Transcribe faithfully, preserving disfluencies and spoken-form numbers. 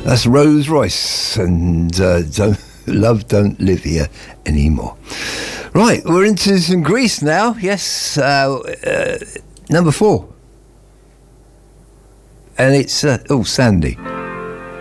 That's Rose Royce and uh, don't, Love Don't Live Here Anymore. Right, we're into some Greece now. Yes, uh, uh, number four. And it's, uh, oh, Sandy.